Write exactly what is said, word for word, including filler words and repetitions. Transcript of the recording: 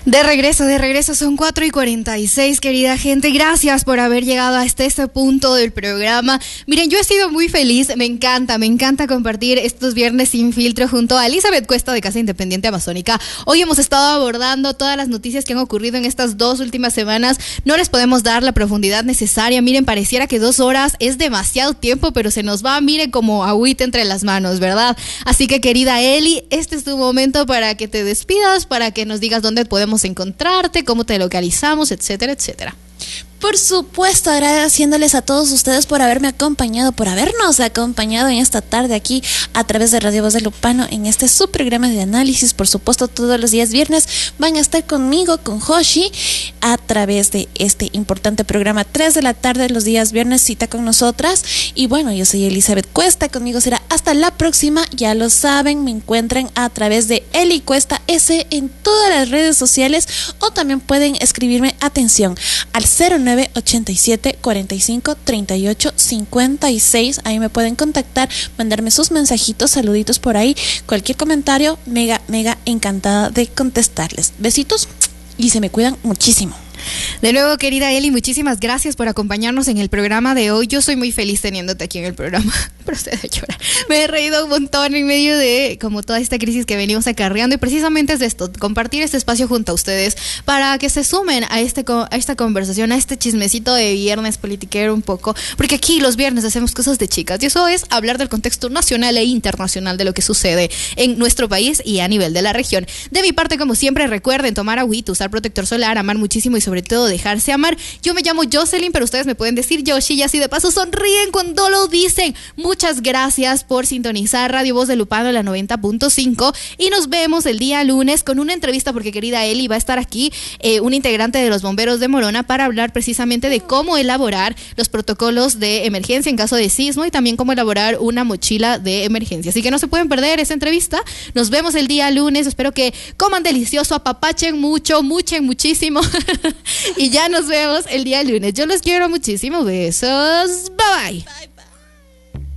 De regreso, de regreso, son cuatro y cuarenta y seis, querida gente. Gracias por haber llegado hasta este punto del programa. Miren, yo he sido muy feliz, me encanta, me encanta compartir estos viernes sin filtro junto a Elizabeth Cuesta de Casa Independiente Amazónica. Hoy hemos estado abordando todas las noticias que han ocurrido en estas dos últimas semanas. No les podemos dar la profundidad necesaria. Miren, pareciera que dos horas es demasiado tiempo, pero se nos va, miren, como agüita entre las manos, ¿verdad? Así que, querida Eli, este es tu momento para que te despidas, para que nos digas dónde podemos encontrarte, cómo te localizamos, etcétera, etcétera. Por supuesto, agradeciéndoles a todos ustedes por haberme acompañado, por habernos acompañado en esta tarde aquí a través de Radio Voz de Lupano en este subprograma de análisis. Por supuesto, todos los días viernes van a estar conmigo, con Hoshi, a través de este importante programa. tres de la tarde los días viernes, cita con nosotras. Y bueno, yo soy Elizabeth Cuesta, conmigo será hasta la próxima. Ya lo saben, me encuentran a través de Eli Cuesta S en todas las redes sociales, o también pueden escribirme, atención, al cero nueve ochenta y siete cuarenta y cinco treinta y ocho cincuenta y seis. Ahí me pueden contactar, mandarme sus mensajitos, saluditos por ahí, cualquier comentario, mega, mega encantada de contestarles. Besitos y se me cuidan muchísimo. De nuevo, querida Eli, muchísimas gracias por acompañarnos en el programa de hoy. Yo soy muy feliz teniéndote aquí en el programa. Procedo a llorar. Me he reído un montón en medio de como toda esta crisis que venimos acarreando, y precisamente es de esto, compartir este espacio junto a ustedes para que se sumen a, este, a esta conversación, a este chismecito de viernes politiquero un poco, porque aquí los viernes hacemos cosas de chicas, y eso es hablar del contexto nacional e internacional de lo que sucede en nuestro país y a nivel de la región. De mi parte, como siempre, recuerden tomar agüita, usar protector solar, amar muchísimo y sobre todo dejarse amar. Yo me llamo Jocelyn, pero ustedes me pueden decir Yoshi, y así de paso sonríen cuando lo dicen. Muchas gracias por sintonizar Radio Voz de Lupano, la noventa punto cinco, y nos vemos el día lunes con una entrevista, porque querida Eli va a estar aquí, eh, un integrante de los bomberos de Morona, para hablar precisamente de cómo elaborar los protocolos de emergencia en caso de sismo, y también cómo elaborar una mochila de emergencia. Así que no se pueden perder esa entrevista. Nos vemos el día lunes. Espero que coman delicioso, apapachen mucho, muchen muchísimo. Y ya nos vemos el día lunes. Yo los quiero muchísimo. Besos. Bye bye. Bye.